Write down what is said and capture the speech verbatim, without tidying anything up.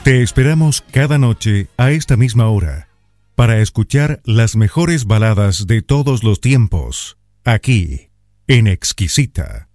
Te esperamos cada noche a esta misma hora para escuchar las mejores baladas de todos los tiempos, aquí en Exquisita.